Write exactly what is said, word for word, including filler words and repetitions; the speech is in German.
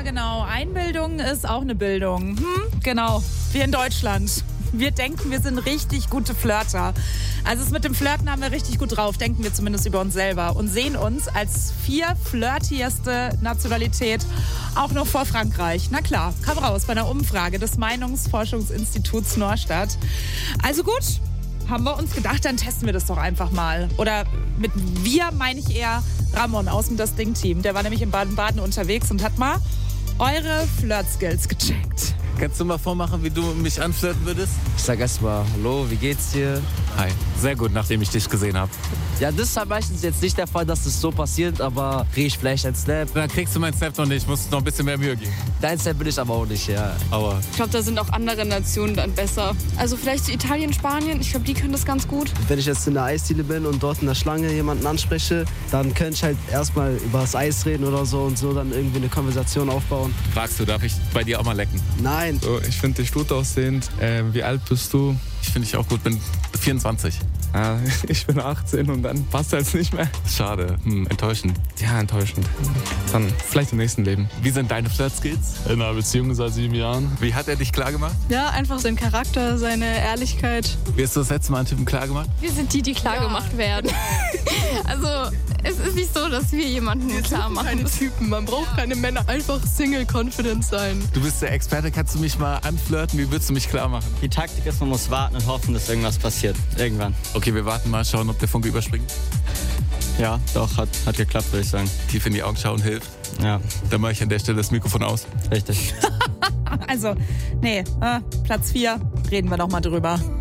genau. Einbildung ist auch eine Bildung. Hm? Genau, wir in Deutschland. Wir denken, wir sind richtig gute Flirter. Also es mit dem Flirten haben wir richtig gut drauf, denken wir zumindest über uns selber. Und sehen uns als vier flirtierste Nationalität auch noch vor Frankreich. Na klar, kam raus bei einer Umfrage des Meinungsforschungsinstituts Norstadt. Also gut, haben wir uns gedacht, dann testen wir das doch einfach mal. Oder mit wir meine ich eher Ramon aus dem Das Ding-Team. Der war nämlich in Baden-Baden unterwegs und hat mal eure Flirt-Skills gecheckt. Kannst du mal vormachen, wie du mich anflirten würdest? Ich sag erstmal, hallo, wie geht's dir? Hi, sehr gut, nachdem ich dich gesehen habe. Ja, das ist halt meistens jetzt nicht der Fall, dass das so passiert, aber krieg ich vielleicht einen Snap. Dann kriegst du meinen Snap noch nicht, musst noch ein bisschen mehr Mühe geben. Dein Snap bin ich aber auch nicht, ja. Aber ich glaube, da sind auch andere Nationen dann besser. Also vielleicht so Italien, Spanien, ich glaube, die können das ganz gut. Wenn ich jetzt in der Eisdiele bin und dort in der Schlange jemanden anspreche, dann könnte ich halt erstmal über das Eis reden oder so und so dann irgendwie eine Konversation aufbauen. Fragst du, darf ich bei dir auch mal lecken? Nein. So, ich finde dich gut aussehend. Äh, wie alt bist du? Ich finde dich auch gut, bin vierundzwanzig. Ah, ich bin achtzehn und dann passt das nicht mehr. Schade, hm, enttäuschend. Ja, enttäuschend. Dann vielleicht im nächsten Leben. Wie sind deine Flirt-Skills? In einer Beziehung seit sieben Jahren. Wie hat er dich klargemacht? Ja, einfach sein Charakter, seine Ehrlichkeit. Wie hast du das letzte Mal einen Typen klargemacht? Wir sind die, die klargemacht ja. werden. Also es ist nicht so, dass wir jemanden wir klar machen. Keine Typen, man braucht keine Männer. Einfach Single-Confident sein. Du bist der Experte, kannst du mich mal anflirten? Wie würdest du mich klar machen? Die Taktik ist, man muss warten und hoffen, dass irgendwas passiert. Irgendwann. Okay, wir warten mal, schauen, ob der Funke überspringt. Ja, doch, hat, hat geklappt, würde ich sagen. Tief in die Augen schauen hilft. Ja. Dann mache ich an der Stelle das Mikrofon aus. Richtig. Also, nee, äh, Platz vier, reden wir noch mal drüber.